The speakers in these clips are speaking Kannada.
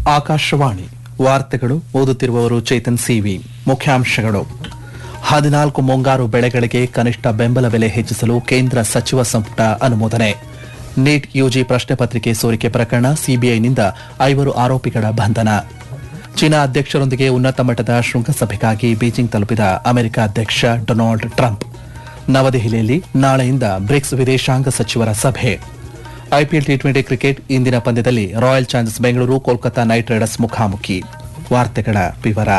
ಆಕಾಶವಾಣಿ ವಾರ್ತೆಗಳು ಓದುತ್ತಿರುವವರು ಚೇತನ್ ಸಿವಿ. ಮುಖ್ಯಾಂಶಗಳು: 14 ಮುಂಗಾರು ಬೆಳೆಗಳಿಗೆ ಕನಿಷ್ಠ ಬೆಂಬಲ ಬೆಲೆ ಹೆಚ್ಚಿಸಲು ಕೇಂದ್ರ ಸಚಿವ ಸಂಪುಟ ಅನುಮೋದನೆ. ನೀಟ್ ಯುಜಿ ಪ್ರಶ್ನೆ ಪತ್ರಿಕೆ ಸೋರಿಕೆ ಪ್ರಕರಣ ಸಿಬಿಐನಿಂದ 5 ಆರೋಪಿಗಳ ಬಂಧನ. ಚೀನಾ ಅಧ್ಯಕ್ಷರೊಂದಿಗೆ ಉನ್ನತ ಮಟ್ಟದ ಶೃಂಗಸಭೆಗಾಗಿ ಬೀಜಿಂಗ್ ತಲುಪಿದ ಅಮೆರಿಕ ಅಧ್ಯಕ್ಷ ಡೊನಾಲ್ಡ್ ಟ್ರಂಪ್. ನವದೆಹಲಿಯಲ್ಲಿ ನಾಳೆಯಿಂದ ಬ್ರಿಕ್ಸ್ ವಿದೇಶಾಂಗ ಸಚಿವರ ಸಭೆ. ಐಪಿಎಲ್ ಟಿ20 ಕ್ರಿಕೆಟ್ ಇಂದಿನ ಪಂದ್ಯದಲ್ಲಿ royal Challengers Bengaluru Kolkata night Riders ಮುಖಾಮುಖಿ. ವಾರ್ತೆಗಳ ವಿವರ.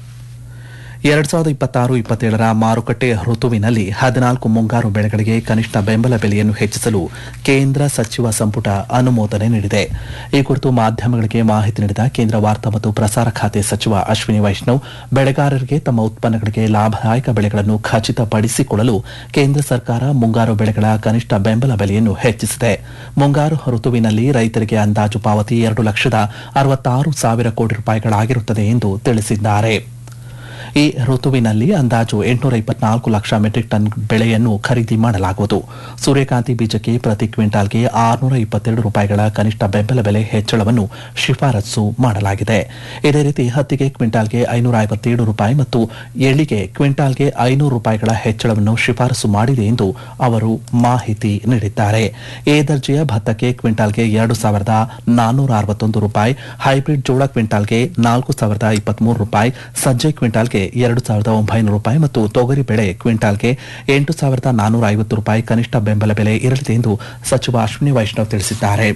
2026-27ರ ಮಾರುಕಟ್ಟೆ ಋತುವಿನಲ್ಲಿ 14 ಮುಂಗಾರು ಬೆಳೆಗಳಿಗೆ ಕನಿಷ್ಠ ಬೆಂಬಲ ಬೆಲೆಯನ್ನು ಹೆಚ್ಚಿಸಲು ಕೇಂದ್ರ ಸಚಿವ ಸಂಪುಟ ಅನುಮೋದನೆ ನೀಡಿದೆ. ಈ ಕುರಿತು ಮಾಧ್ಯಮಗಳಿಗೆ ಮಾಹಿತಿ ನೀಡಿದ ಕೇಂದ್ರ ವಾರ್ತಾ ಮತ್ತು ಪ್ರಸಾರ ಖಾತೆ ಸಚಿವ ಅಶ್ವಿನಿ ವೈಷ್ಣವ್, ಬೆಳೆಗಾರರಿಗೆ ತಮ್ಮ ಉತ್ಪನ್ನಗಳಿಗೆ ಲಾಭದಾಯಕ ಬೆಲೆಗಳನ್ನು ಖಚಿತಪಡಿಸಿಕೊಳ್ಳಲು ಕೇಂದ್ರ ಸರ್ಕಾರ ಮುಂಗಾರು ಬೆಳೆಗಳ ಕನಿಷ್ಠ ಬೆಂಬಲ ಬೆಲೆಯನ್ನು ಹೆಚ್ಚಿಸಿದೆ. ಮುಂಗಾರು ಋತುವಿನಲ್ಲಿ ರೈತರಿಗೆ ಅಂದಾಜು ಪಾವತಿ 2,66,000 ಕೋಟಿ ರೂಪಾಯಿಗಳಾಗಿರುತ್ತದೆ ಎಂದು ತಿಳಿಸಿದ್ದಾರೆ. ಈ ಋತುವಿನಲ್ಲಿ ಅಂದಾಜು 824 ಲಕ್ಷ ಮೆಟ್ರಿಕ್ ಟನ್ ಬೆಳೆಯನ್ನು ಖರೀದಿ ಮಾಡಲಾಗುವುದು. ಸೂರ್ಯಕಾಂತಿ ಬೀಜಕ್ಕೆ ಪ್ರತಿ ಕ್ವಿಂಟಾಲ್ಗೆ 622 ರೂಪಾಯಿಗಳ ಕನಿಷ್ಠ ಬೆಂಬಲ ಬೆಲೆ ಹೆಚ್ಚಳವನ್ನು ಶಿಫಾರಸು ಮಾಡಲಾಗಿದೆ. ಇದೇ ರೀತಿ ಹತ್ತಿಗೆ ಕ್ವಿಂಟಾಲ್ಗೆ 557 ರೂಪಾಯಿ ಮತ್ತು ಎಳ್ಳಿಗೆ ಕ್ವಿಂಟಾಲ್ಗೆ 500 ರೂಪಾಯಿಗಳ ಹೆಚ್ಚಳವನ್ನು ಶಿಫಾರಸು ಮಾಡಿದೆ ಎಂದು ಅವರು ಮಾಹಿತಿ ನೀಡಿದ್ದಾರೆ. ಎ ದರ್ಜೆಯ ಭತ್ತಕ್ಕೆ ಕ್ವಿಂಟಾಲ್ಗೆ 2,461 ರೂಪಾಯಿ, ಹೈಬ್ರಿಡ್ ಜೋಳ ಕ್ವಿಂಟಾಲ್ಗೆ 4,023 ರೂಪಾಯಿ, ಸಜ್ಜೆ ಕ್ವಿಂಟಾಲ್ಗೆ 2,900 ರೂಪಾಯಿ ಮತ್ತು ತೊಗರಿ ಬೆಳೆ ಕ್ವಿಂಟಾಲ್ಗೆ 8,450 ರೂಪಾಯಿ ಕನಿಷ್ಠ ಬೆಂಬಲ ಬೆಲೆ ಇರಲಿದೆ ಎಂದು ಸಚಿವ ಅಶ್ವಿನಿ ವೈಷ್ಣವ್ ತಿಳಿಸಿದ್ದಾರೆ.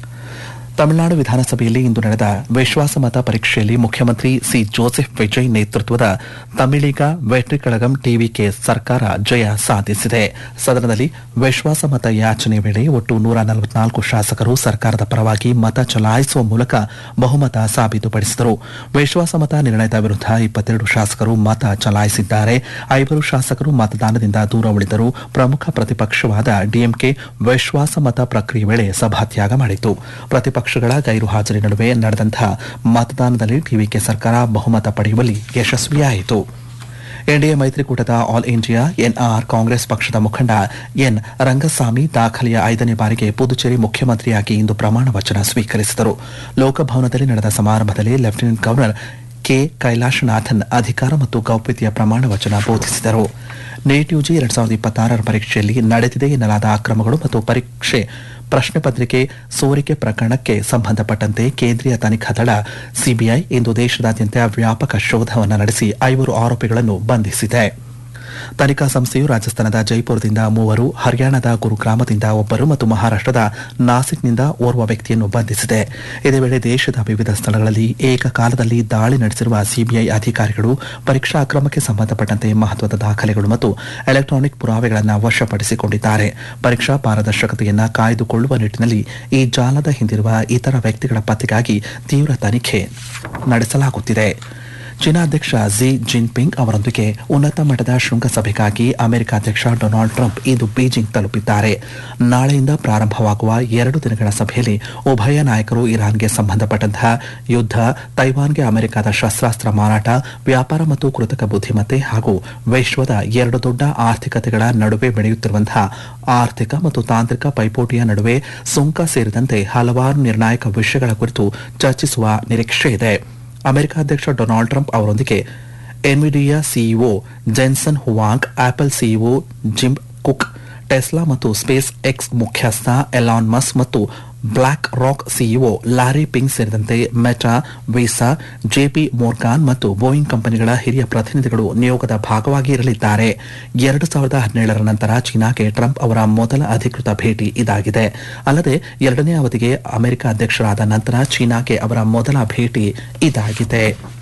ತಮಿಳುನಾಡು ವಿಧಾನಸಭೆಯಲ್ಲಿ ಇಂದು ನಡೆದ ವಿಶ್ವಾಸಮತ ಪರೀಕ್ಷೆಯಲ್ಲಿ ಮುಖ್ಯಮಂತ್ರಿ ಸಿ ಜೋಸೆಫ್ ವಿಜಯ್ ನೇತೃತ್ವದ ತಮಿಳಿಗ ವೆಟ್ರಿ ಕಳಗಂ ಟಿವಿಕೆ ಸರ್ಕಾರ ಜಯ ಸಾಧಿಸಿದೆ. ಸದನದಲ್ಲಿ ವಿಶ್ವಾಸಮತ ಯಾಚನೆ ವೇಳೆ ಒಟ್ಟು 144 ಶಾಸಕರು ಸರ್ಕಾರದ ಪರವಾಗಿ ಮತ ಚಲಾಯಿಸುವ ಮೂಲಕ ಬಹುಮತ ಸಾಬೀತುಪಡಿಸಿದರು. ವಿಶ್ವಾಸಮತ ನಿರ್ಣಯದ ವಿರುದ್ಧ 22 ಶಾಸಕರು ಮತ ಚಲಾಯಿಸಿದ್ದಾರೆ. 5 ಶಾಸಕರು ಮತದಾನದಿಂದ ದೂರ ಉಳಿದರು. ಪ್ರಮುಖ ಪ್ರತಿಪಕ್ಷವಾದ ಡಿಎಂಕೆ ವಿಶ್ವಾಸಮತ ಪ್ರಕ್ರಿಯೆ ವೇಳೆ ಸಭಾತ್ಯಾಗ ಮಾಡಿತು. ಪ್ರತಿಪಕ್ಷಗಳ ಗೈರು ಹಾಜರಿ ನಡುವೆ ನಡೆದಂತಹ ಮತದಾನದಲ್ಲಿ ಟಿವಿಕೆ ಸರ್ಕಾರ ಬಹುಮತ ಪಡೆಯುವಲ್ಲಿ ಯಶಸ್ವಿಯಾಯಿತು. ಎನ್ಡಿಎ ಮೈತ್ರಿಕೂಟದ ಆಲ್ ಇಂಡಿಯಾ ಎನ್ಆರ್ ಕಾಂಗ್ರೆಸ್ ಪಕ್ಷದ ಮುಖಂಡ ಎನ್ ರಂಗಸ್ವಾಮಿ ದಾಖಲೆಯ 5ನೇ ಬಾರಿಗೆ ಪುದುಚೇರಿ ಮುಖ್ಯಮಂತ್ರಿಯಾಗಿ ಇಂದು ಪ್ರಮಾಣ ವಚನ ಸ್ವೀಕರಿಸಿದರು. ಲೋಕಭವನದಲ್ಲಿ ನಡೆದ ಸಮಾರಂಭದಲ್ಲಿ ಲೆಫ್ಟಿನೆಂಟ್ ಗವರ್ನರ್ ಕೆ ಕೈಲಾಶನಾಥನ್ ಅಧಿಕಾರ ಮತ್ತು ಗೌಪ್ಯತೆಯ ಪ್ರಮಾಣ ವಚನ ಬೋಧಿಸಿದರು. ನೀಟ್ ಯುಜಿ 2026 ಪರೀಕ್ಷೆಯಲ್ಲಿ ನಡೆದಿದೆ ಎನ್ನಲಾದ ಅಕ್ರಮಗಳು ಮತ್ತು ಪರೀಕ್ಷೆ ಪ್ರಶ್ನೆ ಪತ್ರಿಕೆ ಸೋರಿಕೆ ಪ್ರಕರಣಕ್ಕೆ ಸಂಬಂಧಪಟ್ಟಂತೆ ಕೇಂದ್ರೀಯ ತನಿಖಾ ದಳ ಸಿಬಿಐ ಇಂದು ದೇಶದಾದ್ಯಂತ ವ್ಯಾಪಕ ಶೋಧವನ್ನು ನಡೆಸಿ 5 ಆರೋಪಿಗಳನ್ನು ಬಂಧಿಸಿದೆ. ತನಿಖಾ ಸಂಸ್ಥೆಯು ರಾಜಸ್ಥಾನದ ಜೈಪುರದಿಂದ 3, ಹರಿಯಾಣದ ಗುರುಗ್ರಾಮದಿಂದ 1 ಮತ್ತು ಮಹಾರಾಷ್ಟದ ನಾಸಿಕ್ನಿಂದ ಓರ್ವ ವ್ಯಕ್ತಿಯನ್ನು ಬಂಧಿಸಿದೆ. ಇದೇ ವೇಳೆ ದೇಶದ ವಿವಿಧ ಸ್ಥಳಗಳಲ್ಲಿ ಏಕಕಾಲದಲ್ಲಿ ದಾಳಿ ನಡೆಸಿರುವ ಸಿಬಿಐ ಅಧಿಕಾರಿಗಳು ಪರೀಕ್ಷಾ ಅಕ್ರಮಕ್ಕೆ ಸಂಬಂಧಪಟ್ಟಂತೆ ಮಹತ್ವದ ದಾಖಲೆಗಳು ಮತ್ತು ಎಲೆಕ್ಟ್ರಾನಿಕ್ ಪುರಾವೆಗಳನ್ನು ವಶಪಡಿಸಿಕೊಂಡಿದ್ದಾರೆ. ಪರೀಕ್ಷಾ ಪಾರದರ್ಶಕತೆಯನ್ನು ಕಾಯ್ದುಕೊಳ್ಳುವ ನಿಟ್ಟಿನಲ್ಲಿ ಈ ಜಾಲದ ಹಿಂದಿರುವ ಇತರ ವ್ಯಕ್ತಿಗಳ ಪತ್ತೆಗಾಗಿ ತೀವ್ರ ತನಿಖೆ ನಡೆಸಲಾಗುತ್ತಿದೆ. ಚೀನಾ ಅಧ್ಯಕ್ಷ ಕ್ಷಿ ಜಿನ್ಪಿಂಗ್ ಅವರೊಂದಿಗೆ ಉನ್ನತ ಮಟ್ಟದ ಶೃಂಗಸಭೆಗಾಗಿ ಅಮೆರಿಕ ಅಧ್ಯಕ್ಷ ಡೊನಾಲ್ಡ್ ಟ್ರಂಪ್ ಇಂದು ಬೀಜಿಂಗ್ ತಲುಪಿದ್ದಾರೆ. ನಾಳೆಯಿಂದ ಪ್ರಾರಂಭವಾಗುವ 2 ದಿನಗಳ ಸಭೆಯಲ್ಲಿ ಉಭಯ ನಾಯಕರು ಇರಾನ್ಗೆ ಸಂಬಂಧಪಟ್ಟಂತಹ ಯುದ್ಧ, ತೈವಾನ್ಗೆ ಅಮೆರಿಕದ ಶಸ್ತ್ರಾಸ್ತ್ರ ಮಾರಾಟ, ವ್ಯಾಪಾರ ಮತ್ತು ಕೃತಕ ಬುದ್ಧಿಮತ್ತೆ ಹಾಗೂ ವಿಶ್ವದ 2 ದೊಡ್ಡ ಆರ್ಥಿಕತೆಗಳ ನಡುವೆ ಬೆಳೆಯುತ್ತಿರುವಂತಹ ಆರ್ಥಿಕ ಮತ್ತು ತಾಂತ್ರಿಕ ಪೈಪೋಟಿಯ ನಡುವೆ ಸುಂಕ ಸೇರಿದಂತೆ ಹಲವಾರು ನಿರ್ಣಾಯಕ ವಿಷಯಗಳ ಕುರಿತು ಚರ್ಚಿಸುವ ನಿರೀಕ್ಷೆ ಇದೆ. ಅಮೆರಿಕ ಅಧ್ಯಕ್ಷ ಡೊನಾಲ್ಡ್ ಟ್ರಂಪ್ ಅವರೊಂದಿಗೆ Nvidia CEO Jensen Huang, apple CEO gym cook, Tesla ಮತ್ತು ಸ್ಪೇಸ್ ಎಕ್ಸ್ ಮುಖ್ಯಸ್ಥ ಎಲಾನ್ ಮಸ್ಕ್ ಮತ್ತು block rock CEO lorry ping ಸೇರಿದಂತೆ ಮೆಟಾ, ವೀಸಾ, ಜೆಪಿ ಮೋರ್ಗಾನ್ ಮತ್ತು ಬೋಯಿಂಗ್ ಕಂಪನಿಗಳ ಹಿರಿಯ ಪ್ರತಿನಿಧಿಗಳು ನಿಯೋಗದ ಭಾಗವಾಗಿ ಇರಲಿದ್ದಾರೆ. 2017ರ ನಂತರ ಚೀನಾಗೆ ಟ್ರಂಪ್ ಅವರ ಮೊದಲ ಅಧಿಕೃತ ಭೇಟಿ ಇದಾಗಿದೆ. ಅಲ್ಲದೆ 2ನೇ ಅವಧಿಗೆ ಅಮೆರಿಕ ಅಧ್ಯಕ್ಷರಾದ ನಂತರ ಚೀನಾಗೆ ಅವರ ಮೊದಲ ಭೇಟಿ ಇದಾಗಿದೆ.